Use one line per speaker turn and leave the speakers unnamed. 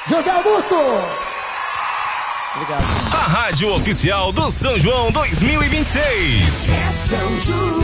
José Augusto.
Obrigado. A rádio oficial do São João 2026.
É São João.